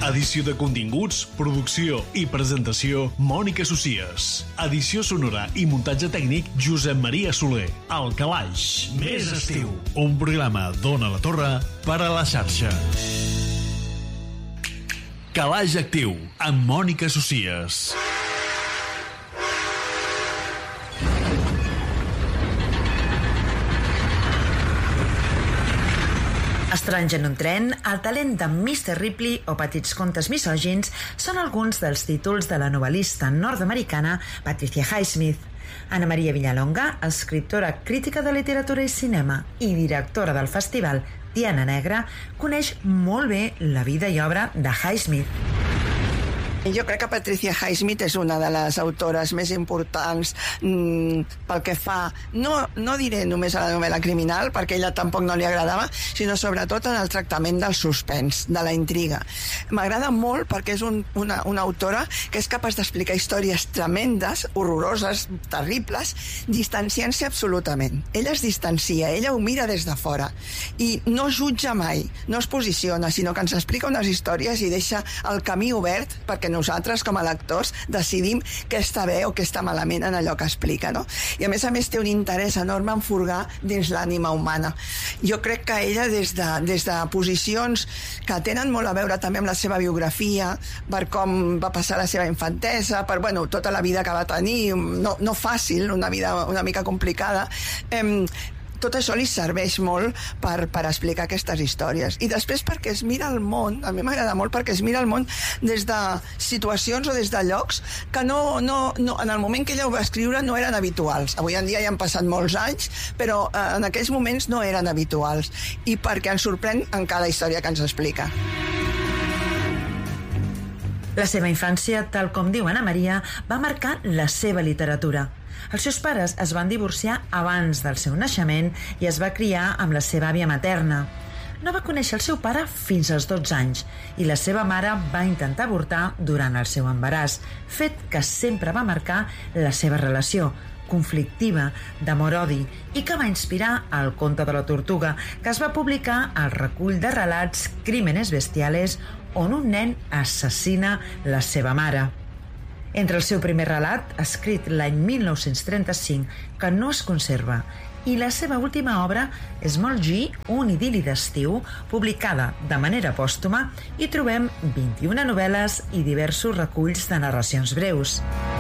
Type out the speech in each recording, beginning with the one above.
Edició de continguts, producció i presentació, Mònica Socies. Edició sonora i muntatge tècnic, Josep Maria Soler. El Calaix, més estiu. Un programa d'Ona la Torre per a la xarxa. Calaix Actiu, amb Mònica Socies. Estrany en un tren, el talent de Mr. Ripley o Petits contes misògins són alguns dels títols de la novel·lista nord-americana Patricia Highsmith. Ana Maria Villalonga, escriptora, crítica de literatura i cinema i directora del festival Diana Negra, coneix molt bé la vida i obra de Highsmith. Jo crec que Patricia Highsmith és una de les autores més importants pel que fa, no diré només a la novel·la criminal, perquè a ella tampoc no li agradava, sinó sobretot en el tractament del suspens, de la intriga. M'agrada molt perquè és una autora que és capaç d'explicar històries tremendes, horroroses, terribles, distanciant-se absolutament. Ella es distancia, ella ho mira des de fora i no jutja mai, no es posiciona, sinó que ens explica unes històries i deixa el camí obert perquè nosaltres, com a lectors, decidim què està bé o què està malament en allò que explica, no? I a més té un interès enorme en furgar dins l'ànima humana. Jo crec que ella, des de posicions que tenen molt a veure també amb la seva biografia, per com va passar la seva infantesa, per tota la vida que va tenir, no fàcil, una vida una mica complicada, tot això li serveix molt per explicar aquestes històries. I després perquè es mira el món, a mi m'agrada molt perquè es mira el món des de situacions o des de llocs que en el moment que ella ho va escriure no eren habituals. Avui en dia ja han passat molts anys, però en aquells moments no eren habituals. I perquè ens sorprèn en cada història que ens explica. La seva infància, tal com diu Ana Maria, va marcar la seva literatura. Els seus pares es van divorciar abans del seu naixement i es va criar amb la seva àvia materna. No va conèixer el seu pare fins als 12 anys i la seva mare va intentar avortar durant el seu embaràs, fet que sempre va marcar la seva relació conflictiva, d'amor-odi, i que va inspirar el conte de la tortuga, que es va publicar al recull de relats Crímenes bestiales, on un nen assassina la seva mare. Entre el seu primer relat, escrit l'any 1935, que no es conserva, i la seva última obra, Small G, un idil·li d'estiu, publicada de manera pòstuma, hi trobem 21 novel·les i diversos reculls de narracions breus.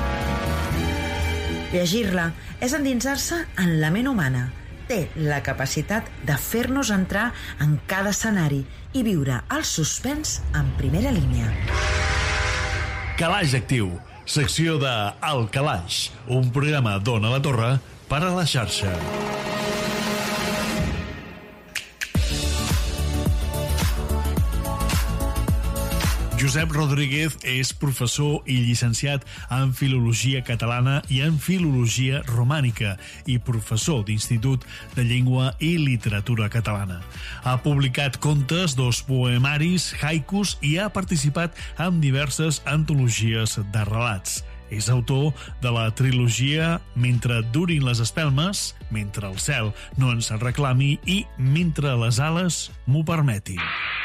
Llegir-la és endinsar-se en la ment humana. Té la capacitat de fer-nos entrar en cada escenari i viure el suspens en primera línia. Calaix Actiu, secció de El Calaix, un programa d'Ona la Torre per a la xarxa. Josep Rodríguez és professor i llicenciat en Filologia Catalana i en Filologia Romànica i professor d'Institut de Llengua i Literatura Catalana. Ha publicat contes, 2 poemaris, haikus i ha participat en diverses antologies de relats. És autor de la trilogia Mentre durin les espelmes, Mentre el cel no ens reclami i Mentre les ales m'ho permetin.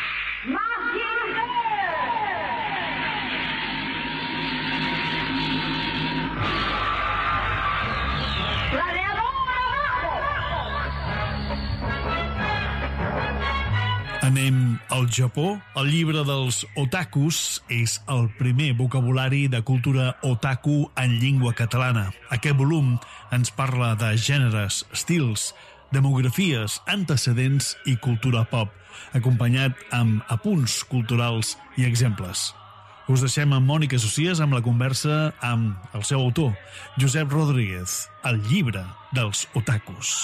Anem al Japó. El llibre dels otakus és el primer vocabulari de cultura otaku en llengua catalana. Aquest volum ens parla de gèneres, estils, demografies, antecedents i cultura pop, acompanyat amb apunts culturals i exemples. Us deixem amb Mònica Socies amb la conversa amb el seu autor, Josep Rodríguez, el llibre dels otakus.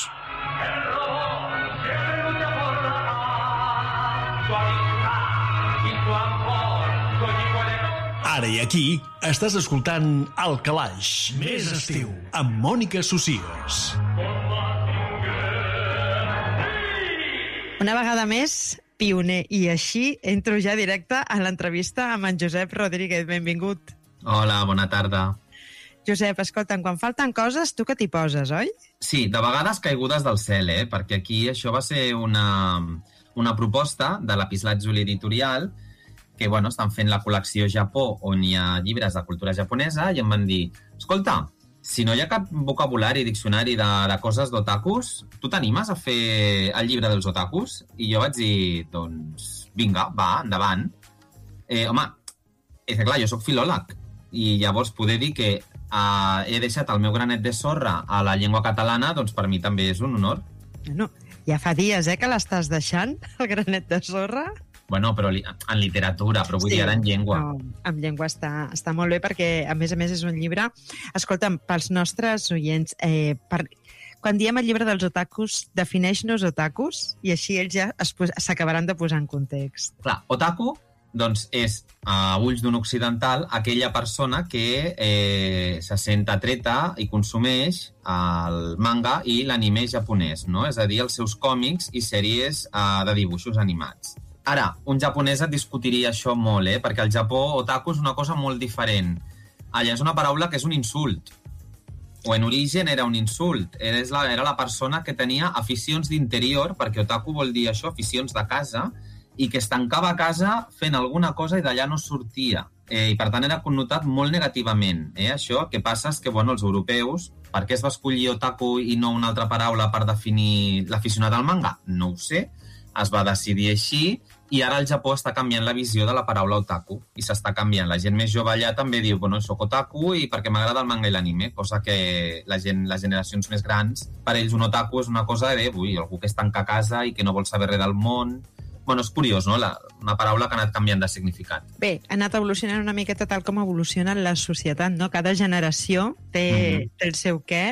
Ara i aquí estàs escoltant El Calaix, més estiu, amb Mònica Socies. Una vegada més, pioner, i així entro ja directe a l'entrevista amb en Josep Rodríguez. Benvingut. Hola, bona tarda. Josep, escolta'm, quan falten coses, tu que t'hi poses, oi? Sí, de vegades caigudes del cel, perquè aquí això va ser una proposta de l'Epislatzuli Editorial que estan fent la col·lecció Japó, on hi ha llibres de cultura japonesa, i em van dir, escolta, si no hi ha cap vocabulari, diccionari de coses d'otakus, tu t'animes a fer el llibre dels otakus? I jo vaig dir, doncs, vinga, va, endavant. Home, és que clar, jo soc filòleg, i llavors poder dir que he deixat el meu granet de sorra a la llengua catalana, doncs per mi també és un honor. Bueno, ja fa dies, que l'estàs deixant, el granet de sorra? Bueno, però en literatura, però vull dir ara en llengua. No, en llengua està molt bé perquè, a més, és un llibre... Escolta'm, pels nostres oients, quan diem el llibre dels otakus, defineix-nos otakus i així ells ja s'acabaran de posar en context. Clar, otaku doncs és, a ulls d'un occidental, aquella persona que se sent atreta i consumeix el manga i l'anime japonès, no? És a dir, els seus còmics i sèries de dibuixos animats. Ara, un japonès et discutiria això molt, perquè al Japó otaku és una cosa molt diferent. Allà és una paraula que és un insult. O en origen era un insult. Era la persona que tenia aficions d'interior, perquè otaku vol dir això, aficions de casa, i que es tancava a casa fent alguna cosa i d'allà no sortia. I per tant era connotat molt negativament. Això, el que passa és que els europeus, per què es va escollir otaku i no una altra paraula per definir l'aficionat al manga? No ho sé. Es va decidir així i ara el Japó està canviant la visió de la paraula otaku i s'està canviant. La gent més jove allà també diu, soc otaku i perquè m'agrada el manga i l'anime, cosa que les generacions més grans, per ells un otaku és una cosa de algú que es tanca a casa i que no vol saber res del món. És curiós, no? Una paraula que ha anat canviant de significat. Bé, ha anat evolucionant una miqueta tal com evoluciona la societat, no? Cada generació té el seu què.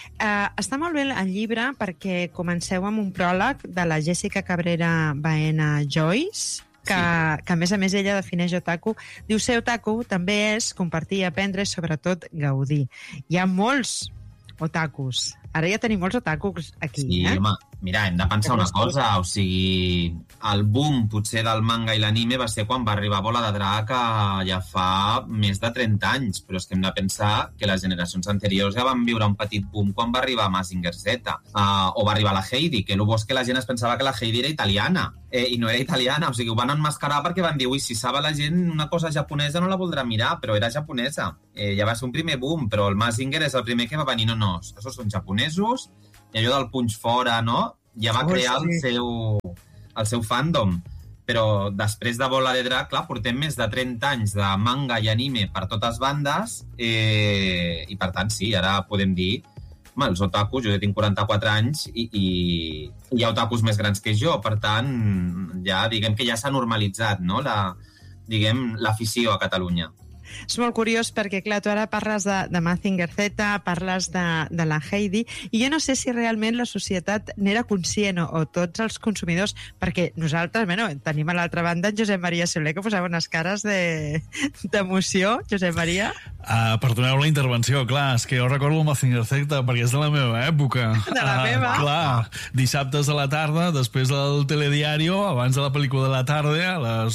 Està molt bé el llibre perquè comenceu amb un pròleg de la Jessica Cabrera Baena Joyce, que a més ella defineix otaku. Diu, ser otaku també és compartir, aprendre i sobretot gaudir. Hi ha molts otakus. Ara ja tenim molts otakus aquí, Sí, home, mira, hem de pensar una cosa, o sigui, el boom potser del manga i l'anime va ser quan va arribar Bola de Drac ja fa més de 30 anys, però és que hem de pensar que les generacions anteriors ja van viure un petit boom quan va arribar Mazinger Z, o va arribar la Heidi, que el bo és que la gent es pensava que la Heidi era italiana, i no era italiana, o sigui, ho van emmascarar perquè van dir, si sabe la gent una cosa japonesa no la voldrà mirar, però era japonesa. Ja va ser un primer boom, però el Mazinger és el primer que va venir, no, això són japonesos, i allò del punx fora, no? Ja va crear el seu fandom. Però després de Bola de Drac, clar, portem més de 30 anys de manga i anime per totes bandes, i per tant, sí, ara podem dir els otakus, jo tinc 44 anys i hi ha otakus més grans que jo, per tant, ja diguem que ja s'ha normalitzat, no? L'afició a Catalunya. És molt curiós perquè, clar, tu ara parles de Mazinger Z, parles de la Heidi, i jo no sé si realment la societat n'era conscient o tots els consumidors, perquè nosaltres, tenim a l'altra banda en Josep Maria Soler, que posava unes cares d'emoció. Josep Maria? Perdoneu la intervenció, clar, és que jo recordo el Mazinger Z perquè és de la meva època. De la meva? Clar, dissabtes a la tarda, després del telediario, abans de la pel·lícula de la tarda, a les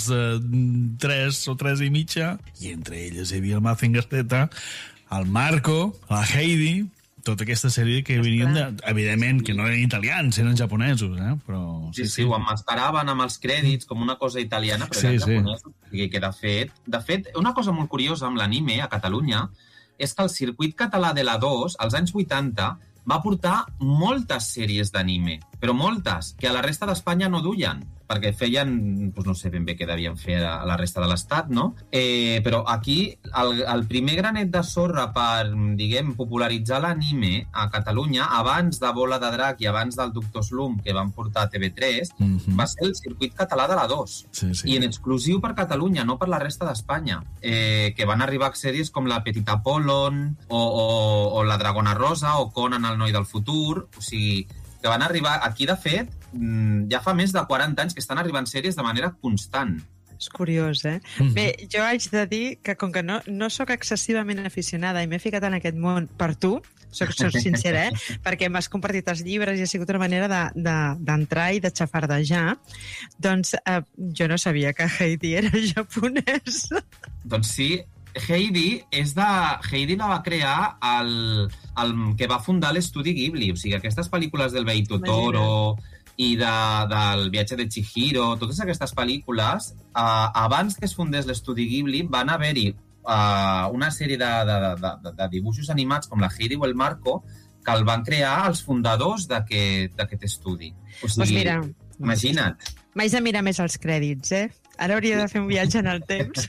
3 o 3 i mitja, i entre elles hi havia el Mazinger Z, el Marco, la Heidi, tota aquesta sèrie que venien, evidentment, que no eren italians, eren japonesos, però... Sí, ho emmascaraven amb els crèdits com una cosa italiana, però eren japonesos. Que de fet, una cosa molt curiosa amb l'anime a Catalunya és que el circuit català de la 2, als anys 80, va portar moltes sèries d'anime, però moltes, que a la resta d'Espanya no duien, perquè feien, no sé ben bé què devien fer a la resta de l'Estat, no? Però aquí el primer granet de sorra per, popularitzar l'anime a Catalunya, abans de Bola de Drac i abans del Doctor Slump, que van portar a TV3, va ser el circuit català de la 2. I en exclusiu per Catalunya, no per la resta d'Espanya. Que van arribar sèries com la Petit Apollon, o la Dragona Rosa, o Conan el noi del futur, o sigui, que van arribar aquí, de fet, ja fa més de 40 anys que estan arribant sèries de manera constant. És curiós, Bé, jo haig de dir que com que no sóc excessivament aficionada i m'he ficat en aquest món per tu, soc sincera, perquè m'has compartit els llibres i ha sigut una manera d'entrar i de xafardejar, doncs jo no sabia que Heidi era japonès. Doncs sí, Heidi la va crear el que va fundar l'estudi Ghibli, o sigui, aquestes pel·lícules del Beito Toro, i del viatge de Chihiro, totes aquestes pel·lícules, abans que es fundés l'estudi Ghibli, van haver-hi una sèrie de dibuixos animats com la Heidi o el Marco que el van crear els fundadors d'aquest estudi. O sigui, Pues mira, imagina't. m'haig de mirar més els crèdits, Ara hauria de fer un viatge en el temps.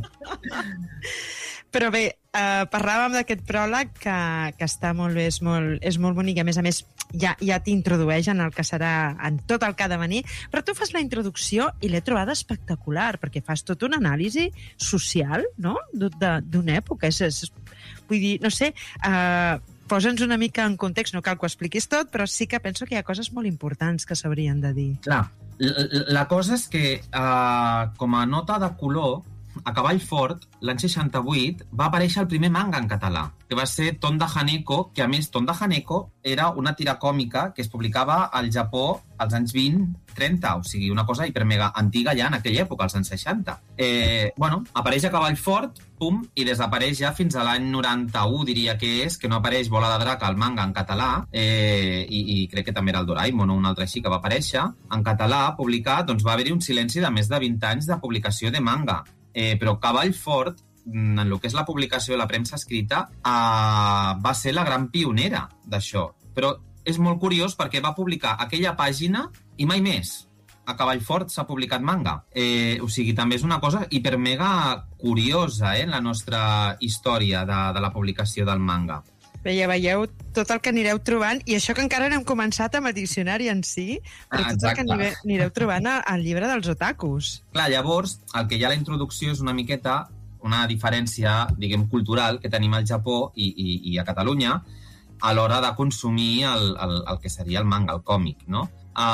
Però bé, parlàvem d'aquest pròleg que està molt bé, és molt bonic, i a més ja t'introdueix en el que serà, en tot el que ha de venir, però tu fas la introducció i l'he trobada espectacular, perquè fas tot una anàlisi social, no?, d'una època. Vull dir, no sé, posa'ns una mica en context, no cal que ho expliquis tot, però sí que penso que hi ha coses molt importants que s'haurien de dir. Clar, la cosa és que, com a nota de color, a Cavall Fort, l'any 68, va aparèixer el primer manga en català, que va ser Tonda Haneko, que a més Tonda Haneko era una tira còmica que es publicava al Japó als anys 20-30, o sigui, una cosa hipermega antiga ja en aquella època, als anys 60. Apareix a Cavall Fort, pum, i desapareix ja fins a l'any 91, diria que és, que no apareix Bola de Drac al manga en català, i crec que també era el Doraemon o un altre així que va aparèixer. En català, publicat, doncs va haver-hi un silenci de més de 20 anys de publicació de manga. Però Cavall Fort, en el que és la publicació de la premsa escrita, va ser la gran pionera d'això. Però és molt curiós perquè va publicar aquella pàgina i mai més. A Cavall Fort s'ha publicat manga. O sigui, també és una cosa hipermega curiosa, en la nostra història de la publicació del manga. Bé, ja veieu tot el que anireu trobant, i això que encara no hem començat amb el diccionari en si, però tot el que anireu trobant al llibre dels otakus. Clar, llavors, el que hi ha a la introducció és una miqueta una diferència, diguem, cultural que tenim al Japó i a Catalunya a l'hora de consumir el que seria el manga, el còmic, no?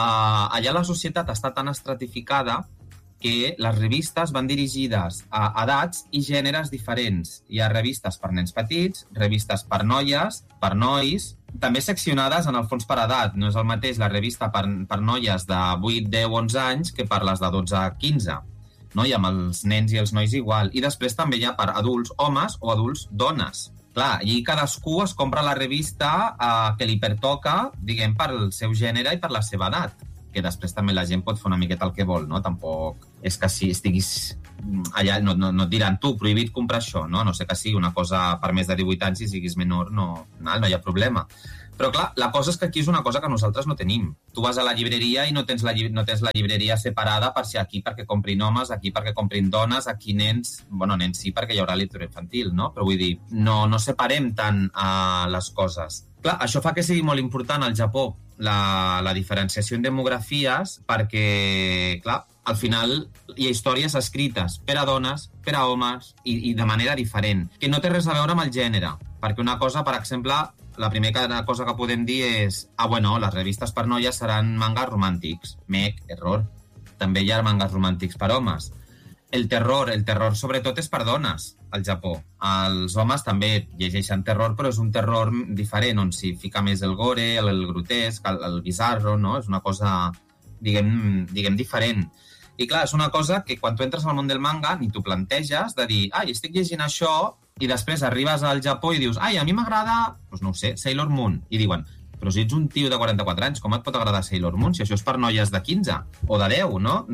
Allà la societat està tan estratificada que les revistes van dirigides a edats i gèneres diferents. Hi ha revistes per nens petits, revistes per noies, per nois, també seccionades en el fons per edat. No és el mateix la revista per noies de 8, 10, 11 anys que per les de 12 a 15. No? I amb els nens i els nois igual. I després també hi ha per adults homes o adults dones. Clar, i cadascú es compra la revista que li pertoca, diguem, per el seu gènere i per la seva edat. Que després també la gent pot fer una miqueta el que vol, no? Tampoc és que si estiguis allà no et diran tu, prohibit comprar això, no? No sé que sigui una cosa per més de 18 anys i siguis menor, no hi ha problema. Però clar, la cosa és que aquí és una cosa que nosaltres no tenim. Tu vas a la llibreria i no tens la llibreria separada per si aquí perquè comprin homes, aquí perquè comprin dones, aquí nens... Bueno, nens sí, perquè hi haurà literatura infantil, no? Però vull dir, no separem tant les coses. Clar, això fa que sigui molt important al Japó la diferenciació en demografies perquè, clar, al final hi ha històries escrites per a dones, per a homes i de manera diferent, que no té res a veure amb el gènere. Perquè una cosa, per exemple, la primera cosa que podem dir és les revistes per noies seran mangas romàntics. Error. També hi ha mangas romàntics per homes. El terror sobretot és per dones al Japó. Els homes també llegeixen terror, però és un terror diferent, on s'hi fica més el gore, el grotesc, el bizarro, no? És una cosa, diguem, diferent. I clar, és una cosa que quan tu entres al món del manga ni t'ho planteges de dir, estic llegint això, i després arribes al Japó i dius, a mi m'agrada, doncs no ho sé, Sailor Moon. I diuen, però si ets un tio de 44 anys, com et pot agradar Sailor Moon? Si això és per noies de 15 o de 10, no?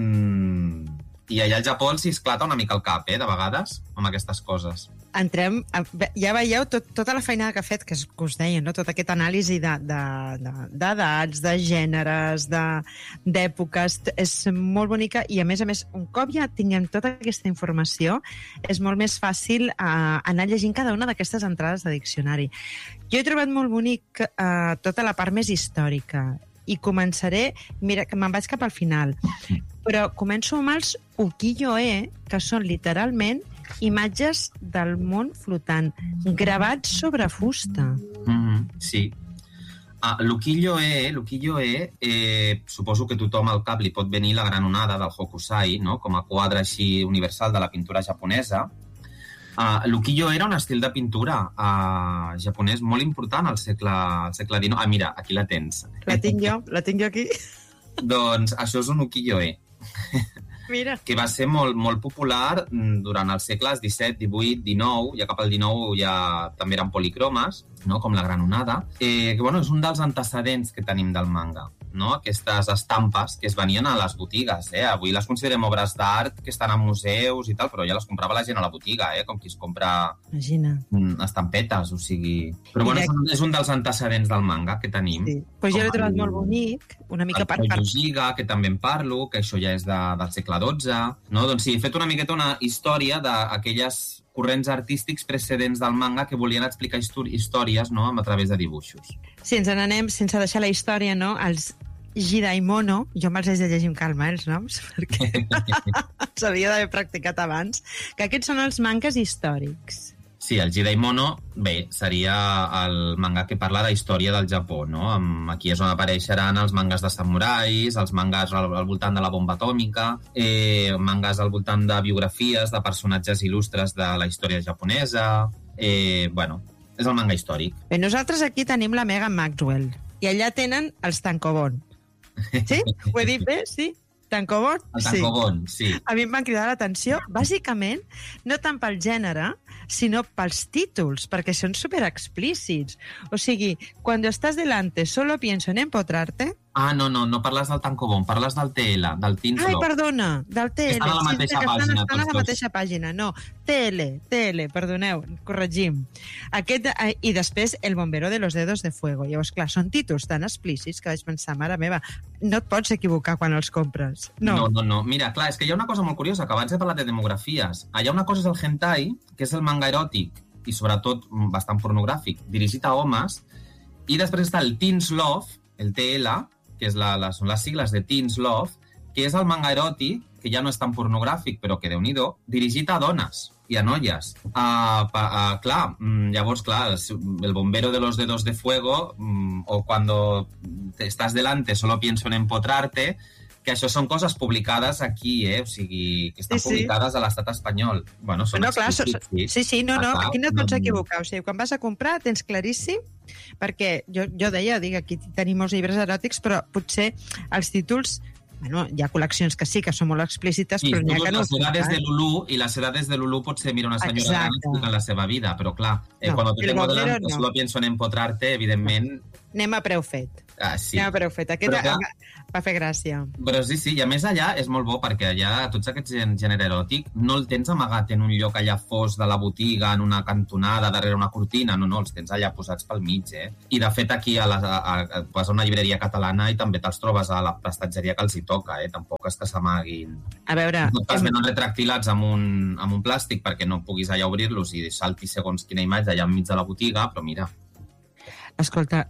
I allà al Japó els esclata una mica el cap, de vegades, amb aquestes coses. Entrem, ja veieu tota la feinada que ha fet, que us deia, no? Tota aquesta anàlisi d'edats, de gèneres, d'èpoques, és molt bonica i, a més, un cop ja tinguem tota aquesta informació, és molt més fàcil anar llegint cada una d'aquestes entrades de diccionari. Jo he trobat molt bonic tota la part més històrica i començaré, mira, que me'n vaig cap al final, però començo amb els ukiyo-e, que són literalment imatges del món flotant, gravats sobre fusta. Sí. L'ukiyo-e, suposo que tothom al cap li pot venir la gran onada del Hokusai, no? Com a quadre així universal de la pintura japonesa. L'ukiyo era un estil de pintura japonès molt important al segle XIX. Mira, aquí la tens. La tinc jo aquí. Doncs això és un ukiyo-e. Mira. Que va ser molt, molt popular durant els segles XVII, XVIII, XIX, ja cap al XIX ja també eren policromes, no? Com la gran onada, que és un dels antecedents que tenim del manga. no? Aquestes estampes que es venien a les botigues. Avui les considerem obres d'art que estan a museus i tal, però ja les comprava la gent a la botiga, com qui es compra estampetes, o sigui... Però bueno, és un dels antecedents del manga que tenim. Sí. Pues jo l'he trobat molt bonic, una mica per... El Giga, que també en parlo, que això ja és del segle XII, no? Doncs sí, he fet una miqueta una història d'aquelles corrents artístics precedents del manga que volien explicar històries, no?, a través de dibuixos. Sí, ens n'anem sense deixar la història, no?, els Jidaimono, jo me'ls haig de llegir amb calma, els noms, perquè els havia d'haver practicat abans, que aquests són els mangas històrics. Sí, el Jidaimono, bé, seria el manga que parla de història del Japó, no? Aquí és on apareixeran els mangas de samurais, els mangas al voltant de la bomba atòmica, mangas al voltant de biografies de personatges il·lustres de la història japonesa... Bueno, és el manga històric. Bé, nosaltres aquí tenim la Megan Maxwell, i allà tenen els tankobon. Sí? Ho he dit bé? Sí? Tankobon? El tankobon, sí. A mi em van cridar l'atenció, bàsicament, no tant pel gènere, sinó pels títols, perquè són superexplícits. O sigui, cuando estás delante solo pienso en empotrarte... Ah, no parles del tankobon, parles del TL, del Teens Love. Ai, perdona, del TL. Estan a la mateixa pàgina, estan a la mateixa pàgina, no. TL, perdoneu, corregim. I després El bombero de los dedos de fuego. Llavors, clar, són títols tan explícits que vaig pensar, mare meva, no et pots equivocar quan els compres. No. Mira, clar, és que hi ha una cosa molt curiosa, que abans he parlat de demografies. Allà una cosa és el hentai, que és el manga eròtic, i sobretot bastant pornogràfic, dirigit a homes, i després està el Teens Love, el TL, que són les sigles de Teens Love, que és el manga eròtic, que ja no és tan pornogràfic, però que Déu-n'hi-do, dirigit a dones i a noies. Llavors, el bombero de los dedos de fuego, o cuando estás delante solo pienso en empotrarte, que això són coses publicades aquí, o sigui, que estan publicades a l'estat espanyol. Bueno, són explícits. Sí, aquí no et pots equivocar. O sigui, quan vas a comprar tens claríssim, perquè jo deia, aquí tenim molts llibres eròtics, però potser els títols... Bueno, hi ha col·leccions que sí, que són molt explícites, però n'hi ha que no... Les edades de Lulú, i les edades de Lulú potser mira una senyora gran explicant la seva vida, però clar, quan te tengo delante solo pienso en empotrarte, evidentment... Anem a preu fet. Sí. Anem a preu fet. Aquest va fer gràcia. Però sí, i a més allà és molt bo, perquè allà tots aquests gènere eròtic no el tens amagat en un lloc allà fos de la botiga, en una cantonada, darrere una cortina, no, els tens allà posats pel mig, I de fet aquí vas a una llibreria catalana i també te'ls trobes a la prestatgeria que els hi toca, tampoc és que s'amaguin. A veure... No te'ls venen retractilats amb un plàstic perquè no puguis allà obrir-los i salti segons quina imatge allà enmig de la botiga, però mira... Escolta,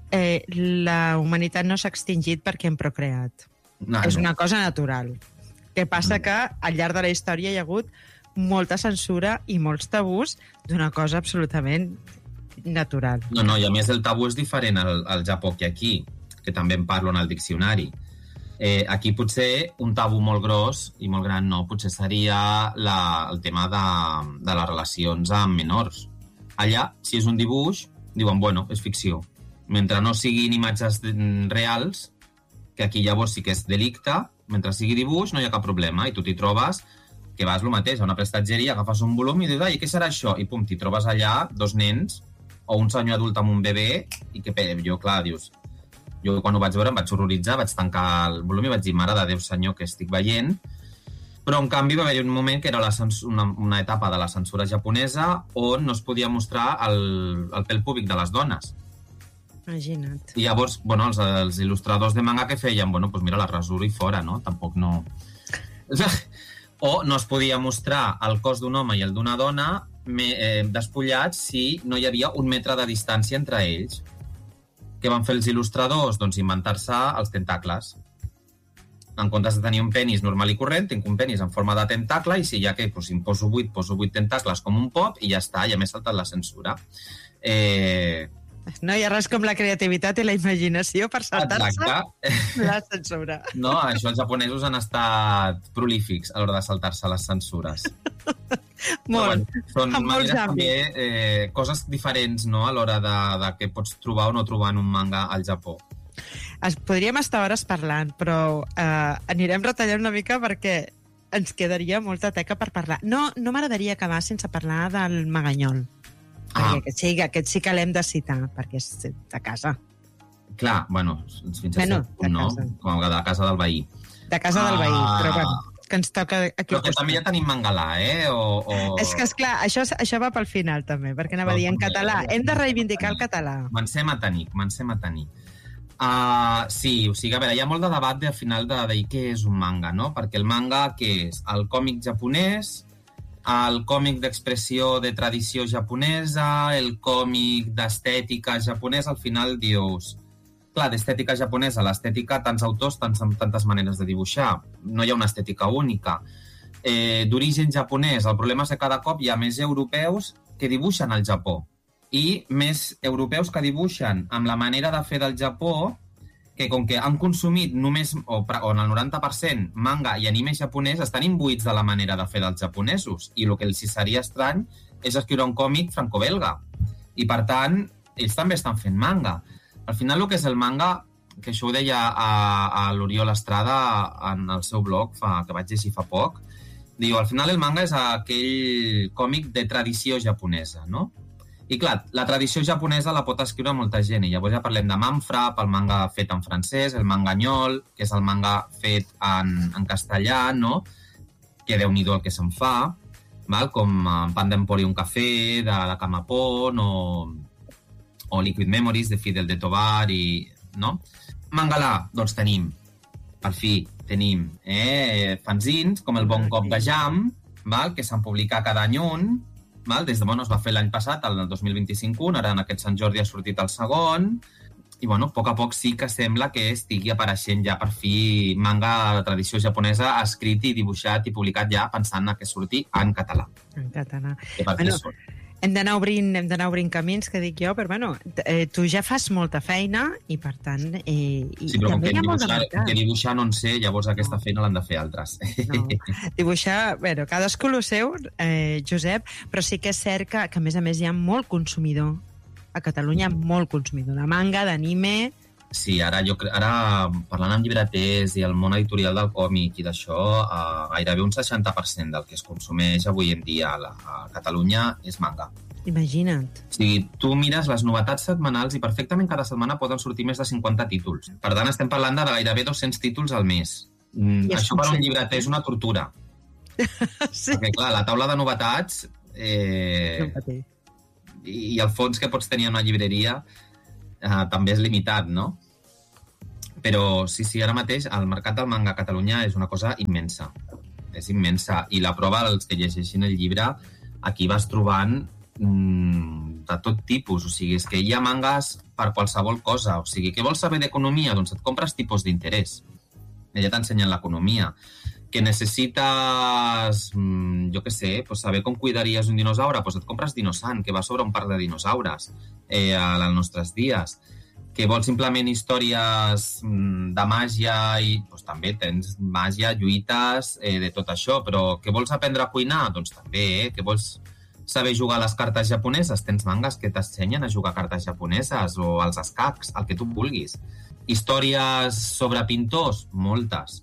la humanitat no s'ha extingit perquè hem procreat. És una cosa natural. Que passa que al llarg de la història hi ha hagut molta censura i molts tabús d'una cosa absolutament natural. No, i a més el tabú és diferent al Japó que aquí, que també en parlo en el diccionari. Aquí potser un tabú molt gros i molt gran potser seria el tema de les relacions amb menors. Allà, si és un dibuix, diuen, bueno, és ficció. Mentre no siguin imatges reals, que aquí llavors sí que és delicte, mentre sigui dibuix no hi ha cap problema, i tu t'hi trobes que vas el mateix, a una prestatgeria, agafes un volum i dius, ai, què serà això? I pum, t'hi trobes allà 2 nens o un senyor adult amb un bebè, i que jo, clar, dius... Jo quan ho vaig veure em vaig horroritzar, vaig tancar el volum i vaig dir, mare de Déu senyor, que estic veient. Però, en canvi, va haver-hi un moment que era una etapa de la censura japonesa on no es podia mostrar el pèl púbic de les dones. Imagina't. I llavors, bueno, els il·lustradors de manga que feien, bueno, doncs mira, la rasura i fora, no? Tampoc no... O no es podia mostrar el cos d'un home i el d'una dona despullats si no hi havia 1 metre de distància entre ells. Què van fer els il·lustradors? Doncs inventar-se els tentacles. En comptes de tenir un penis normal i corrent, tinc un penis en forma de tentacle i si ja que si em poso 8 tentacles com un pop i ja està, ja m'he saltat la censura. No hi ha res com la creativitat i la imaginació per saltar-se la censura. No, això els japonesos han estat prolífics a l'hora de saltar-se les censures. Molt. Bueno, són maneres també, coses diferents, no?, a l'hora de què pots trobar o no trobar en un manga al Japó. Podríem estar hores parlant, però anirem retallant una mica perquè ens quedaria molta teca per parlar. No m'agradaria acabar sense parlar del Maganyol. Perquè aquest sí que l'hem de citar, perquè és de casa. Clar, bueno, fins a cert punt, no? Com a de casa del veí. De casa del veí, però bueno, que ens toca aquí. Però que també ja tenim mangalà, És que, esclar, això va pel final, també, perquè anava a dir en català. Hem de reivindicar el català. Comencem a tenir. Sí, o sigui, a veure, hi ha molt de debat al final de dir què és un manga, no? Perquè el manga, què és? El còmic japonès, el còmic d'expressió de tradició japonesa, el còmic d'estètica japonesa, al final dius... Clar, d'estètica japonesa, l'estètica, tants autors, tantes maneres de dibuixar. No hi ha una estètica única. D'origen japonès, el problema és que cada cop hi ha més europeus que dibuixen al Japó i més europeus que dibuixen amb la manera de fer del Japó, que com que han consumit només, o en el 90%, manga i anime japonès, estan imbuïts de la manera de fer dels japonesos. I el que els seria estrany és escriure un còmic franco-belga. I, per tant, ells també estan fent manga. Al final, el que és el manga, que això ho deia a l'Oriol Estrada en el seu blog, que vaig llegir fa poc, diu, al final el manga és aquell còmic de tradició japonesa, no? I clar, la tradició japonesa la pot escriure molta gent, i llavors ja parlem de Manfrap, el manga fet en francès, el manganyol, que és el manga fet en castellà, no? Que déu-n'hi-do el que se'n fa, val? Com Panda Emporium Café, de la Camapon, o Liquid Memories, de Fidel de Tovar, no? Mangalà, doncs tenim, per fi, tenim fanzins, com el Bon Cop de Jam, val? Que s'han publicat cada any un, val? Des de, bueno, es va fer l'any passat, el 2025 un, ara en aquest Sant Jordi ha sortit el segon, i bueno, a poc sí que sembla que estigui apareixent ja per fi manga de tradició japonesa escrit i dibuixat i publicat ja pensant que surti en català. En català. Hem d'anar obrint camins, que dic jo, però bueno, tu ja fas molta feina i per tant... Sí, però com que dibuixar no en sé, llavors aquesta feina l'han de fer altres. No. Dibuixar, bueno, cadascú el seu, Josep, però sí que és cert que a més hi ha molt consumidor. A Catalunya molt consumidor de manga, d'anime... Sí, ara parlant amb llibreters i el món editorial del còmic i d'això, gairebé un 60% del que es consumeix avui en dia a Catalunya és manga. Imagina't. O sigui, tu mires les novetats setmanals i perfectament cada setmana poden sortir més de 50 títols. Per tant, estem parlant de gairebé 200 títols al mes. Això per un llibreter és una tortura. Sí. Perquè, clar, la taula de novetats i el fons que pots tenir en una llibreria també és limitat, no? Però sí, ara mateix el mercat del manga a Catalunya és una cosa immensa. És immensa. I la prova, els que llegeixin el llibre, aquí vas trobant de tot tipus. O sigui, és que hi ha mangas per qualsevol cosa. O sigui, què vols saber d'economia? Doncs et compres tipus d'interès. Ella t'ensenya l'economia. Que necessites, jo què sé, pues saber com cuidaries un dinosaure, doncs et compres Dinosan, que va sobre un parc de dinosaures als nostres dies. Que vols simplement històries de màgia i doncs també tens màgia, lluites, de tot això, però que vols aprendre a cuinar? Doncs també, que vols saber jugar a les cartes japoneses? Tens mangas que t'ensenyen a jugar a cartes japoneses o als escacs, el que tu vulguis. Històries sobre pintors? Moltes.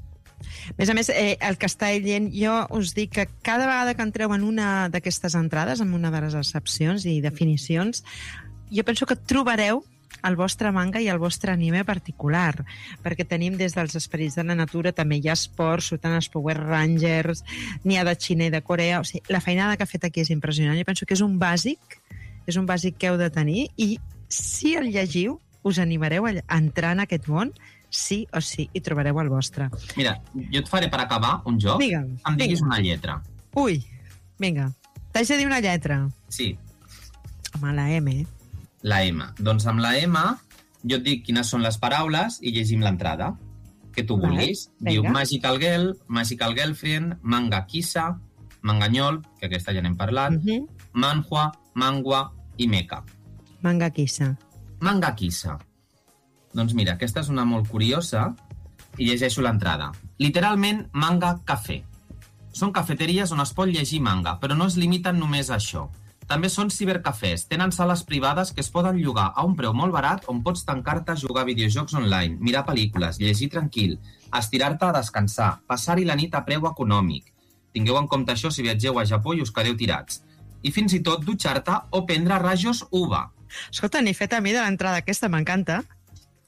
A més, el que està dient, jo us dic que cada vegada que entreu en una d'aquestes entrades, en una de les excepcions i definicions, jo penso que trobareu el vostre manga i el vostre anime particular, perquè tenim des dels Esperits de la Natura, també hi ha esports, surten els Power Rangers, n'hi ha de Xina i de Corea, o sigui, la feinada que ha fet aquí és impressionant, jo penso que és un bàsic que heu de tenir, i si el llegiu, us animareu a entrar en aquest món, sí o sí, i trobareu el vostre. Mira, jo et faré per acabar un joc. Digue'm. Em diguis una lletra. Ui, vinga. T'haig de dir una lletra? Sí. Home, la M. La M. Doncs amb la M jo et dic quines són les paraules i llegim l'entrada. Que tu vulguis. Diu Magical Girl, Magical Girlfriend, Manga Kissa, Manganyol, que aquesta ja n'hem parlat, Manhua, Mangua i Mecha. Manga Kissa. Manga Kissa. Doncs mira, aquesta és una molt curiosa i llegeixo l'entrada. Literalment, manga cafè. Són cafeteries on es pot llegir manga, però no es limiten només a això. També són cibercafès. Tenen sales privades que es poden llogar a un preu molt barat on pots tancar-te a jugar a videojocs online, mirar pel·lícules, llegir tranquil, estirar-te a descansar, passar-hi la nit a preu econòmic. Tingueu en compte això si viatgeu a Japó i us quedeu tirats. I fins i tot dutxar-te o prendre rajos uva. Escolta, n'he fet a mi de l'entrada aquesta, m'encanta.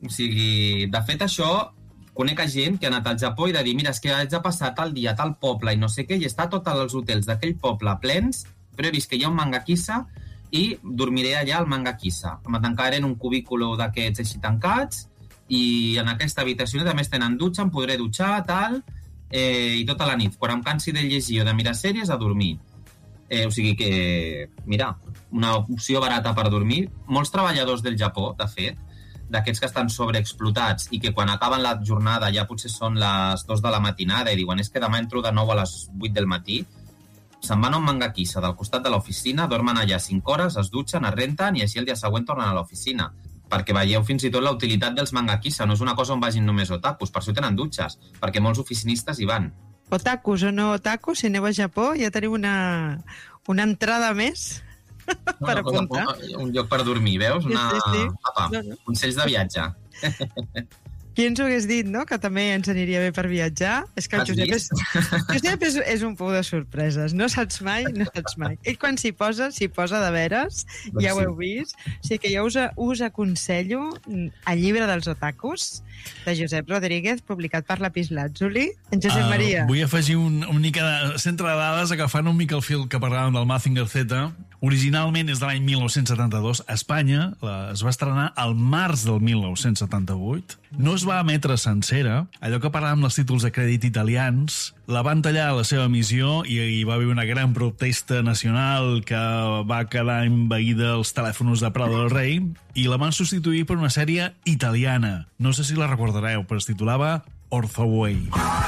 O sigui, de fet, això, conec gent que ha anat al Japó i de dir, mira, és que haig de passar tal dia a tal poble i no sé què, i està tots els hotels d'aquell poble plens, però he vist que hi ha un mangakissa i dormiré allà al mangakissa. Em tancaré en un cubículo d'aquests així tancats i en aquesta habitació també tenen dutxa, em podré dutxar, tal, i tota la nit. Quan em cansi de llegir o de mirar sèries, a dormir. O sigui que, mira, una opció barata per dormir. Molts treballadors del Japó, de fet, d'aquests que estan sobreexplotats i que quan acaben la jornada ja potser són les 2 de la matinada i diuen és que demà entro de nou a les 8 del matí, se'n van a un mangakissa del costat de l'oficina, dormen allà 5 hores, es dutxen, es renten i així el dia següent tornen a l'oficina. Perquè veieu fins i tot la utilitat dels mangakissa. No és una cosa on vagin només otakus, per això tenen dutxes, perquè molts oficinistes hi van. Otakus o no otakus, si aneu a Japó ja teniu una entrada més per apuntar. Un lloc per dormir, veus? Sí. Apa, consells de viatge. Qui ens ho hagués dit, no?, que també ens aniria bé per viatjar? És que el Josep és un pou de sorpreses. No saps mai. Ell quan s'hi posa de veres, ja ho heu vist. O sigui que jo us aconsello el llibre dels otakus, de Josep Rodríguez, publicat per Lapislàtzuli. En Josep Maria. Vull afegir una mica de centre de dades, agafant un mica el fil que parlàvem del Mazinger Z. Originalment és de l'any 1972. A Espanya es va estrenar al març del 1978. No es va emetre sencera. Allò que parlàvem dels títols de crèdit italians, la van tallar a la seva emissió i hi va haver una gran protesta nacional que va quedar envaïda els telèfons de Prado del Rei i la van substituir per una sèrie italiana. No sé si la recordareu, però es titulava Orthoway.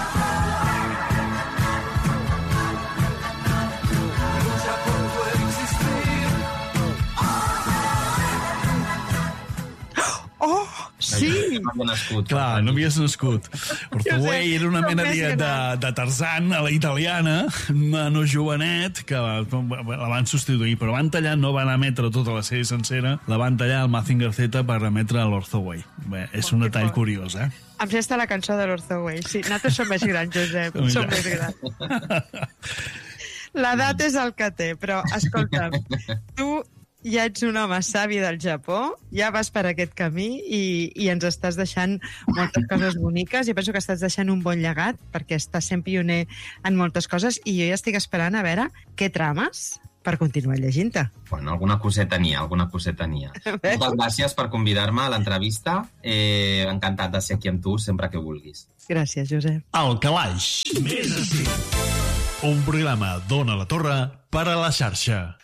Sí! Clar, no havies nascut. Orthoway era una mena de Tarzan a la italiana, no jovenet, que la van substituir, però van tallar, no van emetre tota la sèrie sencera, la van tallar al Mazinger Z per emetre a l'Orthoway. Bé, és un detall curiós, eh? Em sé estar la cançó de l'Orthoway. Sí, nosaltres som més grans, Josep. Som més grans. L'edat és el que té, però, escolta'm, tu ja ets un home savi del Japó, ja vas per aquest camí i ens estàs deixant moltes coses boniques. Jo penso que estàs deixant un bon llegat, perquè estàs sent pioner en moltes coses, i jo ja estic esperant a veure què trames per continuar llegint-te. Bueno, alguna coseta n'hi ha. Moltes gràcies per convidar-me a l'entrevista. Encantat de ser aquí amb tu sempre que vulguis. Gràcies, Josep. El Calaix. Més estil. Un programa d'Ona la Torre per a la xarxa.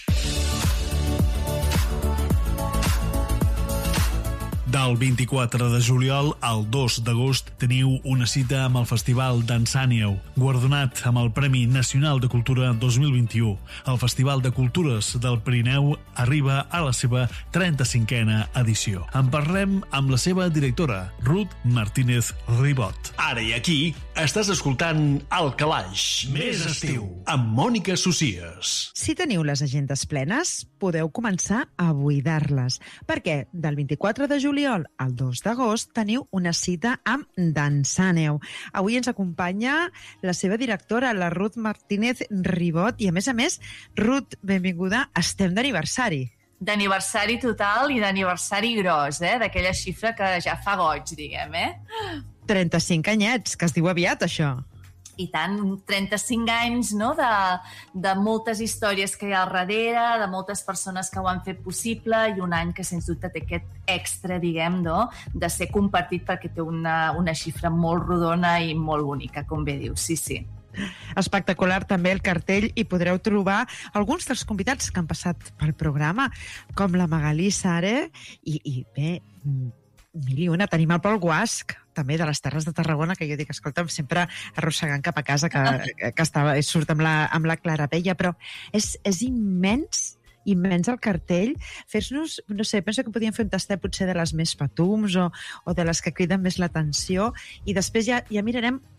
Del 24 de juliol al 2 d'agost teniu una cita amb el Festival d'Ensànieu, guardonat amb el Premi Nacional de Cultura 2021. El Festival de Cultures del Pirineu arriba a la seva 35a edició. En parlem amb la seva directora, Ruth Martínez Ribot. Ara i aquí estàs escoltant El Calaix, més estiu, amb Mònica Socias. Si teniu les agendes plenes, podeu començar a buidar-les, perquè del 24 de juliol al 2 d'agost teniu una cita amb D'Ensàneu. Avui ens acompanya la seva directora, la Ruth Martínez Ribot, i a més, Ruth, benvinguda, estem d'aniversari. D'aniversari total i d'aniversari gros, d'aquella xifra que ja fa goig, diguem, 35 anyets, que es diu aviat, això. I tant, 35 anys, no?, de moltes històries que hi ha al darrere, de moltes persones que ho han fet possible, i un any que, sens dubte, té aquest extra, diguem, no?, de ser compartit perquè té una xifra molt rodona i molt bonica, com bé dius, sí. Espectacular també el cartell, i podreu trobar alguns dels convidats que han passat pel programa, com la Magalí Sare, i bé, mil i una, tenim el Pol Guasc, també de les Terres de Tarragona, que jo dic, escolta'm, sempre arrossegant cap a casa, que surt amb la Clara Pella, però és immens el cartell. Fes-nos, no sé, penso que podíem fer un tastet potser de les més patums o de les que criden més l'atenció, i després ja mirarem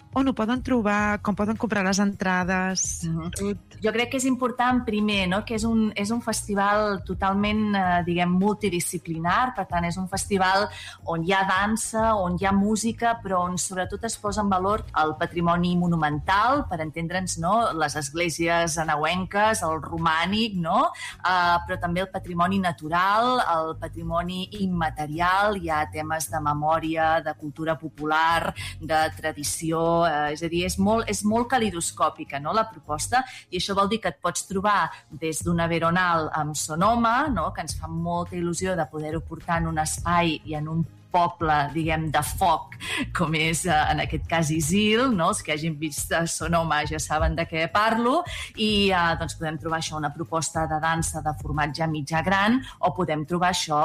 on ho poden trobar, com poden comprar les entrades? Jo crec que és important, primer, no? Que és un festival totalment, diguem, multidisciplinar, per tant, és un festival on hi ha dansa, on hi ha música, però on sobretot es posa en valor el patrimoni monumental, per entendre'ns, no? Les esglésies anauenques, el romànic, no? Però també el patrimoni natural, el patrimoni immaterial, hi ha temes de memòria, de cultura popular, de tradició, és a dir, és molt calidoscòpica, no?, la proposta, i això vol dir que et pots trobar des d'una veronal amb Sonoma, no?, que ens fa molta il·lusió de poder-ho portar en un espai i en un poble, diguem, de foc, com és, en aquest cas, Isil, no? Els que hagin vist Sonoma ja saben de què parlo, i doncs podem trobar això, una proposta de dansa de formatge mitjà gran, o podem trobar això,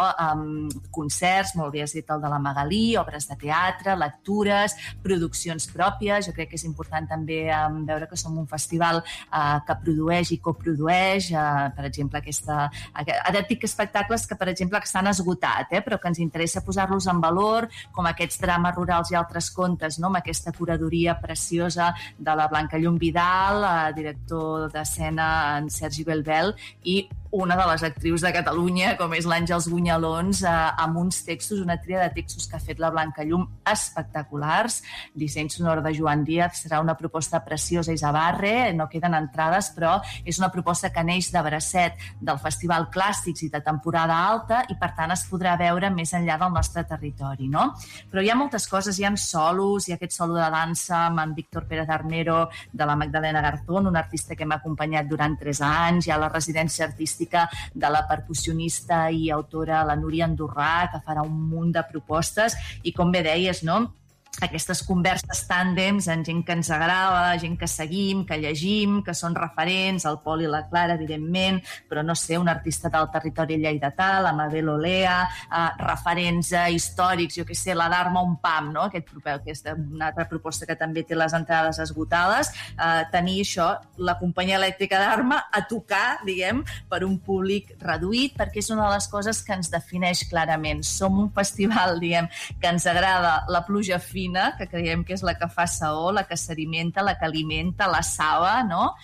concerts, molt bé has dit el de la Magalí, obres de teatre, lectures, produccions pròpies. Jo crec que és important també veure que som un festival que produeix i coprodueix, per exemple, ara et dic espectacles que, per exemple, que s'han esgotat, però que ens interessa posar-los en valor, com aquests drames rurals i altres contes, no?, amb aquesta curadoria preciosa de la Blanca Llum Vidal, director d'escena en Sergi Belbel, i una de les actrius de Catalunya, com és l'Àngels Bunyalons, amb uns textos, una tria de textos que ha fet la Blanca Llum espectaculars. Disseny sonor de Joan Díaz, serà una proposta preciosa, Isabarre, no queden entrades, però és una proposta que neix de bracet del Festival Clàssics i de temporada alta, i per tant es podrà veure més enllà del nostre territori, no? Però hi ha moltes coses, hi ha solos, hi ha aquest solo de dansa amb en Víctor Pérez Armero de la Magdalena Garzón, un artista que m'ha acompanyat durant 3 anys, hi ha la residència artística de la percussionista i autora la Núria Andorrà, que farà un munt de propostes, i com bé deies, no?, aquestes converses tàndems amb gent que ens agrada, gent que seguim, que llegim, que són referents, el Pol i la Clara, evidentment, però no sé, un artista del territori lleidatà, la Mabel Olea, referents històrics, jo què sé, la Dharma Pam, no?, que és una altra proposta que també té les entrades esgotades, tenir això, la companyia elèctrica d'Arma a tocar, diguem, per un públic reduït, perquè és una de les coses que ens defineix clarament. Som un festival, diguem, que ens agrada la pluja fina, que creiem que és la que fa saó, la que sedimenta, la que alimenta, la saba, no?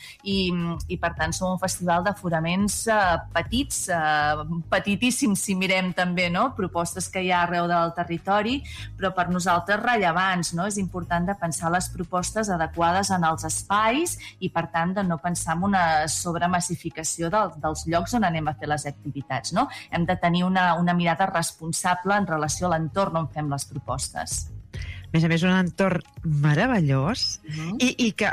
I per tant som un festival d'aforaments petits, petitíssims si mirem també, no?, propostes que hi ha arreu del territori, però per nosaltres rellevants, no? És important de pensar les propostes adequades en els espais i per tant de no pensar en una sobremassificació dels llocs on anem a fer les activitats, no? Hem de tenir una mirada responsable en relació a l'entorn on fem les propostes. A més, un entorn meravellós i que,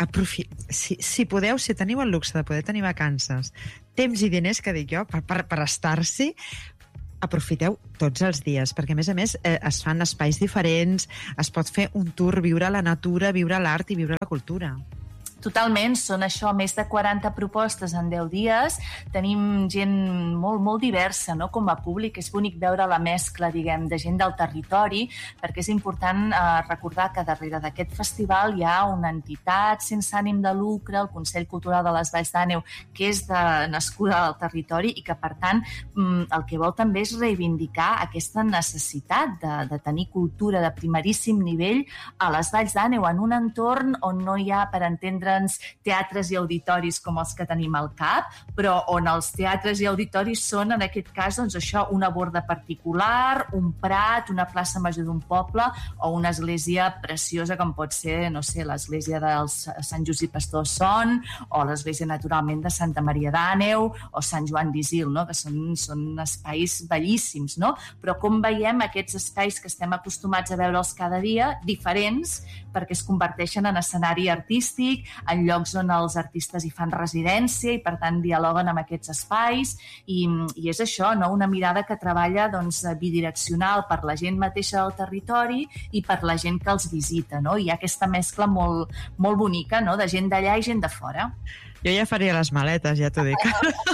si podeu, si teniu el luxe de poder tenir vacances, temps i diners, que dic jo, per estar-s'hi, aprofiteu tots els dies, perquè a més es fan espais diferents, es pot fer un tour, viure la natura, viure l'art i viure la cultura. Totalment, són això, més de 40 propostes en 10 dies. Tenim gent molt diversa, no?, com a públic. És bonic veure la mescla, diguem, de gent del territori, perquè és important recordar que darrere d'aquest festival hi ha una entitat sense ànim de lucre, el Consell Cultural de les Valls d'Àneu, que és nascuda al territori i que, per tant, el que vol també és reivindicar aquesta necessitat de tenir cultura de primeríssim nivell a les Valls d'Àneu, en un entorn on no hi ha, per entendre, teatres i auditoris com els que tenim al cap, però on els teatres i auditoris són, en aquest cas, doncs això, una borda particular, un prat, una plaça major d'un poble o una església preciosa com pot ser, no sé, l'església del Sant Josep Pastor Son o l'església, naturalment, de Santa Maria d'Àneu o Sant Joan d'Isil, no?, que són espais bellíssims, no? Però com veiem, aquests espais que estem acostumats a veure'ls cada dia, diferents, perquè es converteixen en escenari artístic, en llocs on els artistes hi fan residència i, per tant, dialoguen amb aquests espais i és això, no?, una mirada que treballa, doncs, bidireccional per la gent mateixa del territori i per la gent que els visita, no? Hi ha aquesta mescla molt bonica, no?, de gent d'allà i gent de fora. Jo ja faria les maletes, ja t'ho dic.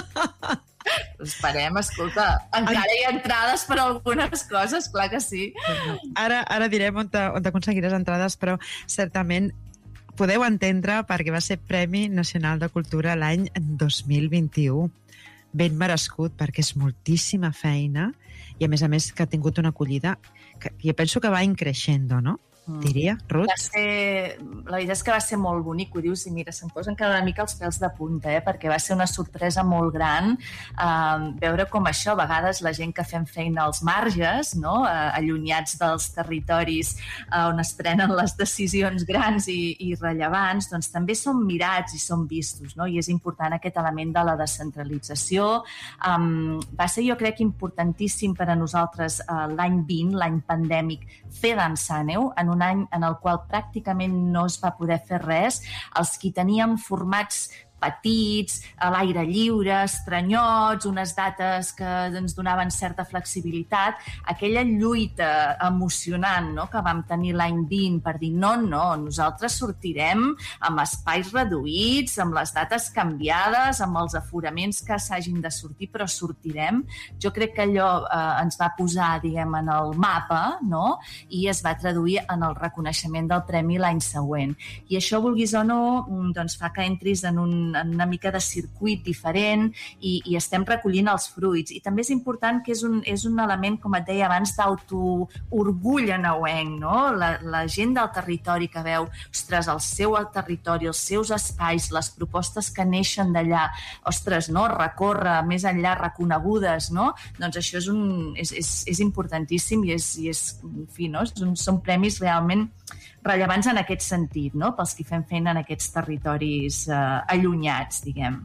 Esperem, escolta, encara hi ha entrades per a algunes coses, clar que sí. Ara direm on t'aconseguiràs entrades, però certament podeu entendre perquè va ser Premi Nacional de Cultura l'any 2021. Ben merescut, perquè és moltíssima feina i, a més que ha tingut una acollida que jo penso que va increixendo, no? diria, Ruth? La veritat és que va ser molt bonic, ho dius, i mira, se'm posen cada una mica els pèls de punta, perquè va ser una sorpresa molt gran veure com això, a vegades la gent que fem feina als marges, no? Allunyats dels territoris on es prenen les decisions grans i rellevants, doncs també som mirats i som vistos, no? I és important aquest element de la descentralització. Va ser, jo crec, importantíssim per a nosaltres l'any 20, l'any pandèmic, fer Dansaneu, en un any en el qual pràcticament no es va poder fer res. Els qui teníem formats petits, a l'aire lliure, estranyots, unes dates que ens donaven certa flexibilitat, aquella lluita emocionant, no?, que vam tenir l'any 20 per dir no, nosaltres sortirem amb espais reduïts, amb les dates canviades, amb els aforaments que s'hagin de sortir, però sortirem. Jo crec que allò ens va posar, diguem, en el mapa, no?, i es va traduir en el reconeixement del premi l'any següent. I això, vulguis o no, doncs fa que entris en una mica de circuit diferent i estem recollint els fruits. I també és important que és un element, com et deia abans, d'autoorgull aneuenc, no? La gent del territori que veu, ostres, el seu territori, els seus espais, les propostes que neixen d'allà, ostres, no? Recórrer més enllà, reconegudes, no? Doncs això és importantíssim i en fi, no? Són premis realment rellevants en aquest sentit, no?, pels qui fem feina en aquests territoris allunyats, diguem.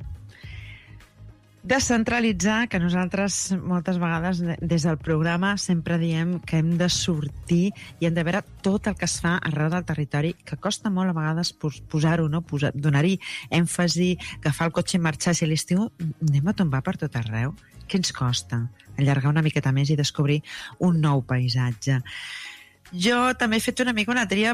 Descentralitzar, que nosaltres moltes vegades des del programa sempre diem que hem de sortir i hem de veure tot el que es fa arreu del territori, que costa molt a vegades posar-ho, no? Donar-hi èmfasi, agafar el cotxe i marxar. Si a l'estiu anem a tombar per tot arreu, què ens costa? Allargar una miqueta més i descobrir un nou paisatge. Jo també he fet una mica una tria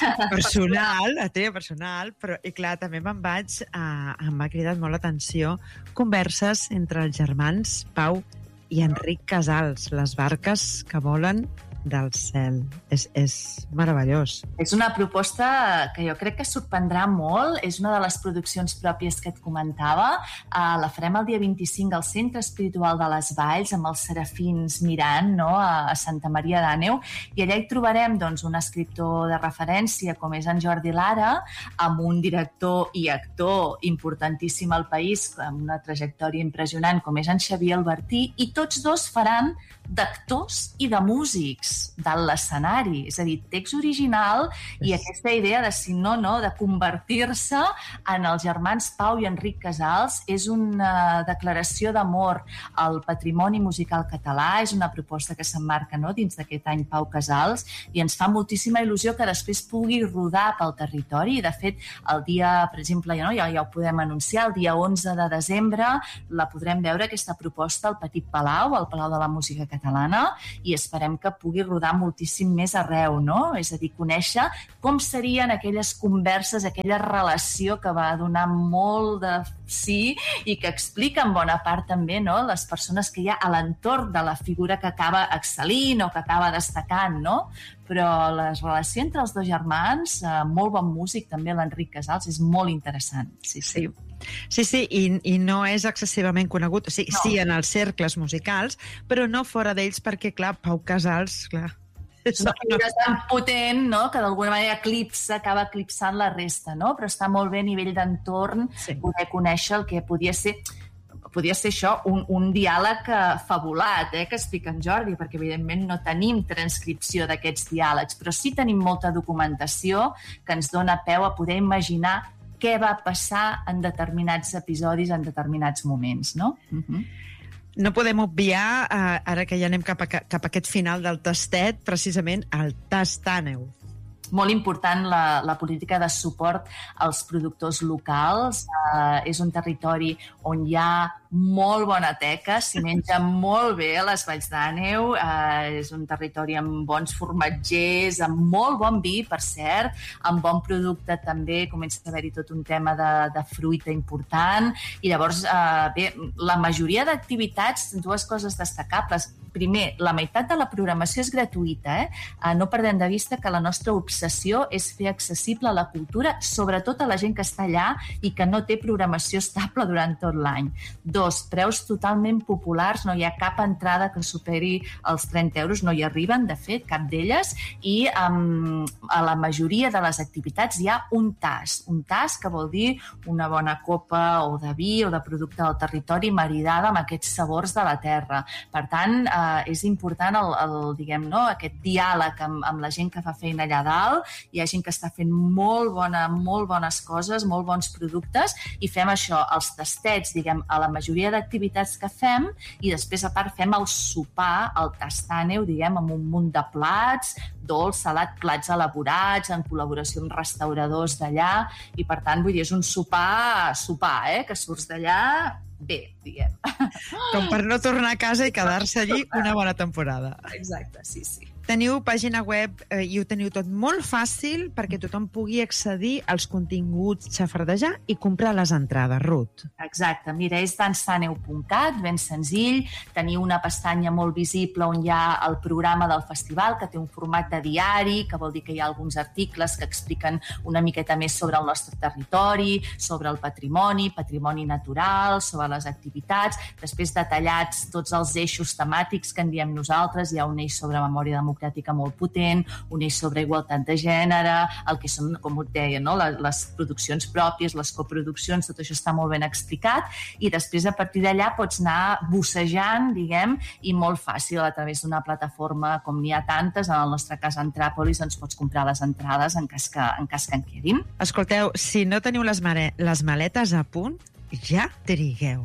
personal, però, i clar, també em va cridat molt l'atenció converses entre els germans Pau i Enric Casals, les barques que volen del cel. És meravellós. És una proposta que jo crec que sorprendrà molt. És una de les produccions pròpies que et comentava. La farem el dia 25 al Centre Espiritual de les Valls, amb els serafins mirant, no?, a Santa Maria d'Àneu, i allà hi trobarem, doncs, un escriptor de referència com és en Jordi Lara, amb un director i actor importantíssim al país, amb una trajectòria impressionant com és en Xavier Albertí, i tots dos faran d'actors i de músics de l'escenari, és a dir, text original i aquesta idea de, si no, de convertir-se en els germans Pau i Enric Casals. És una declaració d'amor al patrimoni musical català, és una proposta que s'emmarca, no?, dins d'aquest any Pau Casals, i ens fa moltíssima il·lusió que després pugui rodar pel territori. De fet, el dia, per exemple, ja ho podem anunciar, el dia 11 de desembre la podrem veure, aquesta proposta, al Petit Palau, al Palau de la Música Catalana, i esperem que pugui rodar moltíssim més arreu, no? És a dir, conèixer com serien aquelles converses, aquella relació que va donar molt de sí i que explica en bona part també, no?, les persones que hi ha a l'entorn de la figura que acaba excel·lint o que acaba destacant, no? Però la relació entre els dos germans, molt bon músic també l'Enric Casals, és molt interessant. Sí, i no és excessivament conegut, sí en els cercles musicals, però no fora d'ells, perquè, clar, Pau Casals, clar... És una figura tan potent, no?, que d'alguna manera acaba eclipsant la resta, no? Però està molt bé a nivell d'entorn poder conèixer el que podia ser això, un diàleg fabulat, que explica en Jordi, perquè evidentment no tenim transcripció d'aquests diàlegs, però sí tenim molta documentació que ens dona peu a poder imaginar què va passar en determinats episodis, en determinats moments, no? No podem obviar, ara que ja anem cap a aquest final del tastet, precisament el Tastàneu. Molt important la política de suport als productors locals. És un territori on hi ha molt bona teca, s'hi menja molt bé a les Valls d'Àneu, és un territori amb bons formatgers, amb molt bon vi, per cert, amb bon producte també, comença a haver-hi tot un tema de fruita important, i llavors, bé, la majoria d'activitats, dues coses destacables, primer, la meitat de la programació és gratuïta. No perdem de vista que la nostra obsessió és fer accessible la cultura, sobretot a la gent que està allà i que no té programació estable durant tot l'any. 2, preus totalment populars, no hi ha cap entrada que superi els 30 euros, no hi arriben, de fet, cap d'elles, i a la majoria de les activitats hi ha un tas que vol dir una bona copa o de vi o de producte del territori maridada amb aquests sabors de la terra. Per tant, és important aquest diàleg amb la gent que fa feina allà dalt. Hi ha gent que està fent molt bones coses, molt bons productes, i fem això, els tastets, a la majoria d'activitats que fem, i després, a part, fem el sopar, el tastàneu, amb un munt de plats, dolç, salat, plats elaborats, en col·laboració amb restauradors d'allà, i per tant, vull dir, és un sopar, que surts d'allà bé, diguem. Com per no tornar a casa i quedar-se allí una bona temporada. Exacte, sí. Teniu pàgina web i ho teniu tot molt fàcil perquè tothom pugui accedir als continguts, xafardejar i comprar les entrades, Ruth. Exacte, mira, és dansaneu.cat, ben senzill. Teniu una pestanya molt visible on hi ha el programa del festival, que té un format de diari, que vol dir que hi ha alguns articles que expliquen una miqueta més sobre el nostre territori, sobre el patrimoni natural, sobre les activitats, després detallats tots els eixos temàtics que en diem nosaltres. Hi ha un eix sobre memòria democràtica molt potent, un eix sobre igualtat de gènere, el que són, com us deia, no? Les produccions pròpies, les coproduccions, tot això està molt ben explicat, i després a partir d'allà pots anar bussejant, i molt fàcil, a través d'una plataforma com n'hi ha tantes, en el nostre cas Antràpolis, ens pots comprar les entrades en cas que en quedin. Escolteu, si no teniu les maletes a punt, ja trigueu.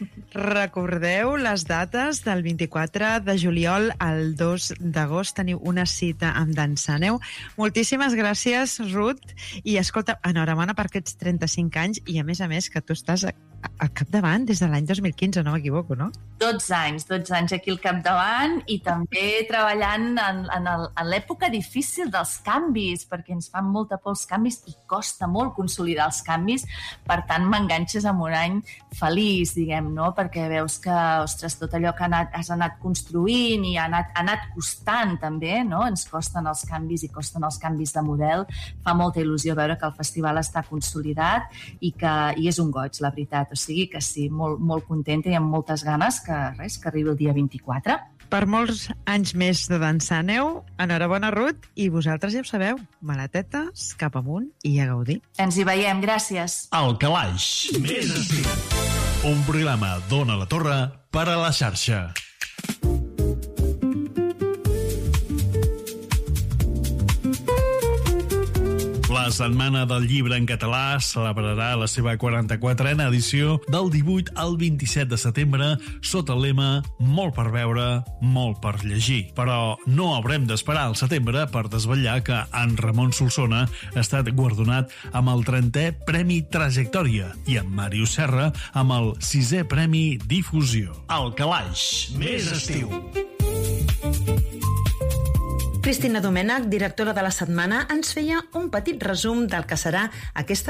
Recordeu les dates del 24 de juliol al 2 d'agost. Teniu una cita amb Dansaneu. Moltíssimes gràcies, Ruth. I escolta, enhorabona per aquests 35 anys i, a més, que tu estàs al capdavant des de l'any 2015, no m'equivoco, no? 12 anys aquí al capdavant, i també treballant en l'època difícil dels canvis, perquè ens fan molta por els canvis i costa molt consolidar els canvis. Per tant, m'enganxes amb un any feliç, no? Perquè veus que, ostres, tot allò que has anat construint i ha anat costant també, no? Ens costen els canvis i costen els canvis de model. Fa molta il·lusió veure que el festival està consolidat i és un goig, la veritat. O sigui que sí, molt contenta i amb moltes ganes que arribi el dia 24. Per molts anys més de Dansaneu, enhorabona, Ruth, i vosaltres ja ho sabeu, maletetes, cap amunt i a gaudir. Ens hi veiem, gràcies. El Calaix, més estiu. Un programa d'Ona la Torre per a la xarxa. La Setmana del Llibre en Català celebrarà la seva 44a edició del 18 al 27 de setembre sota el lema Molt per veure, molt per llegir. Però no haurem d'esperar al setembre per desvetllar que en Ramon Solsona ha estat guardonat amb el 30è Premi Trajectòria i en Màrius Serra amb el 6è Premi Difusió. El Calaix, més estiu. Cristina Domènech, directora de la setmana, ens feia un petit resum del que serà aquesta